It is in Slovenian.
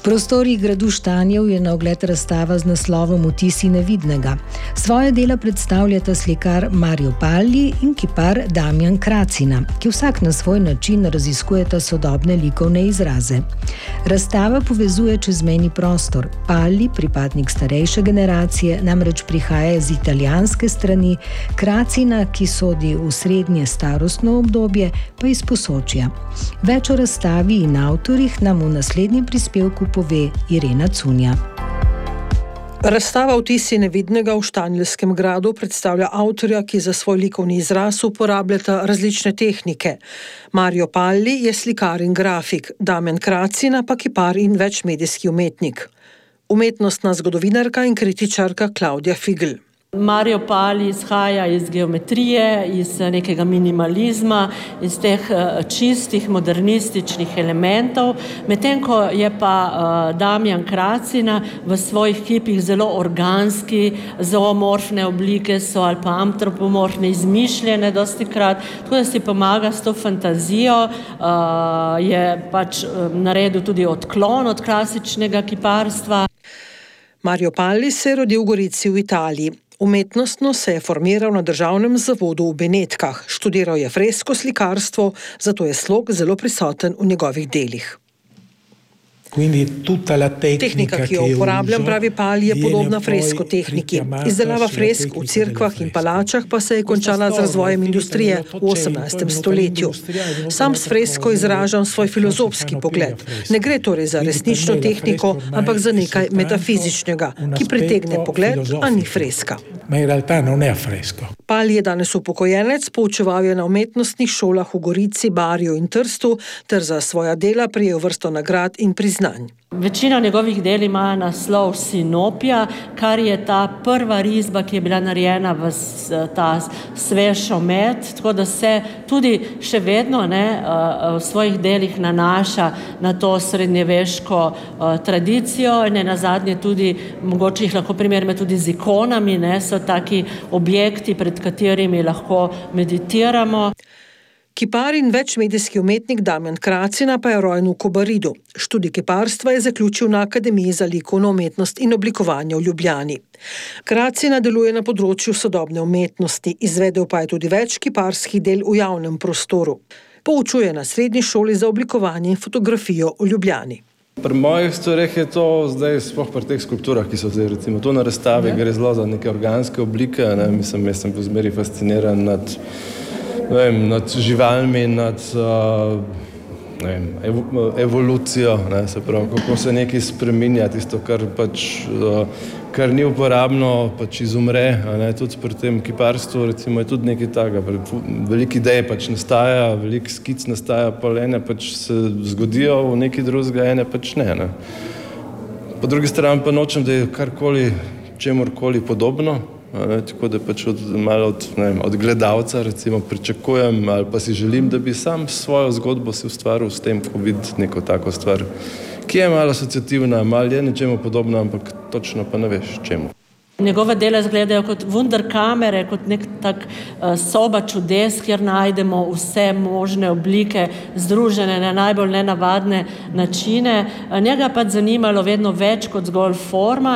prostorih gradu Štanjev je na ogled razstava z naslovom Vtisi nevidnega. Svoje dela predstavljata slikar Mario Palli in kipar Damjan Kracina, ki vsak na svoj način raziskujeta sodobne likovne izraze. Razstava povezuje čezmejni prostor. Palli, pripadnik starejše generacije, namreč prihaja iz italijanske strani, Kracina, ki sodi v srednje starostno obdobje, pa iz Posočja. Več o razstavi in avtorjih nam v naslednjem prispevku pove Irena Cunja. Razstava Vtisi nevidnega v Štanjelskem gradu predstavlja avtorja, ki za svoj likovni izraz uporabljata različne tehnike. Mario Palli je slikar in grafik, Damjan Kracina pa kipar in večmedijski umetnik. Umetnostna zgodovinarka in kritičarka Klaudija Figl. Mario Palli izhaja iz geometrije, iz nekega minimalizma, iz teh čistih modernističnih elementov, medtem ko je pa Damjan Kracina v svojih kipih zelo organski, zoomorfne oblike so ali pa antropomorfne, izmišljene dostikrat, tako da si pomaga s to fantazijo, je pač naredil tudi odklon od klasičnega kiparstva. Mario Palli se je rodil v Gorici v Italiji. Umetnostno se je formiral na državnem zavodu v Benetkah, študiral je fresko slikarstvo, zato je slog zelo prisoten v njegovih delih. Tehnika, ki jo uporabljam, pravi Palli, je podobna fresko tehniki. Izdelava fresk v cerkvah in palačah pa se je končala z razvojem industrije v 18. stoletju. Sam s fresko izražam svoj filozofski pogled. Ne gre torej za resnično tehniko, ampak za nekaj metafizičnega, ki pritegne pogled, a ni freska. Palli je danes upokojenec, poučeval je na umetnostnih šolah v Gorici, Barju in Trstu ter za svoja dela prejel vrsto nagrad in priznanj. Večina njegovih del ima naslov Sinopija, kar je ta prva risba, ki je bila narejena v ta svež omet, tako da se tudi še vedno v svojih delih nanaša na to srednjeveško tradicijo in nenazadnje tudi, mogoče jih lahko primerjamo tudi z ikonami, so taki objekti, pred katerimi lahko meditiramo. Kipar in večmedijski umetnik Damjan Kracina pa je rojen v Kobaridu. Študij kiparstva je zaključil na Akademiji za likovno umetnost in oblikovanje v Ljubljani. Kracina deluje na področju sodobne umetnosti, izvedel pa je tudi več kiparskih del v javnem prostoru. Poučuje na srednji šoli za oblikovanje in fotografijo v Ljubljani. Pri mojih stvareh je to zdaj, sploh pri teh skulpturah, ki so zdaj recimo tu na razstavi, gre zelo za neke organske oblike, jaz sem v zmeri fasciniran nad živalmi, nad evolucijo, se pravi, kako se nekaj spreminja, tisto, kar ni uporabno, pač izumre, tudi pri tem kiparstvu, recimo, je tudi nekaj takega, veliko idej pač nastaja, veliko skic nastaja, pa ene pač se zgodijo v nekaj drugega, ene pač ne. Po drugi strani pa nočem, da je karkoli, čemorkoli podobno, tako da pač od gledalca recimo pričakujem ali pa si želim, da bi sam svojo zgodbo si ustvaril s tem, ko vidi neko tako stvar, ki je malo asociativna, malo je nečemu podobna, ampak točno pa ne veš čemu. Njegove dela izgledajo kot wunderkamere, kot nek tak soba čudes, kjer najdemo vse možne oblike, združene na najbolj nenavadne načine. Njega pa zanimalo vedno več kot zgolj forma.